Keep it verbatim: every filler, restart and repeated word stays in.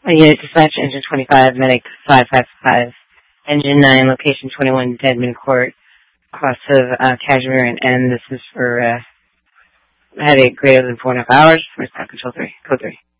Uh, Unit Dispatch, Engine twenty-five, Medic five five five, Engine nine, Location twenty-one, Deadman Court, cost of uh, Cashmere and N. This is for uh, headache greater than four and a half hours. Where's that? Control three, code three.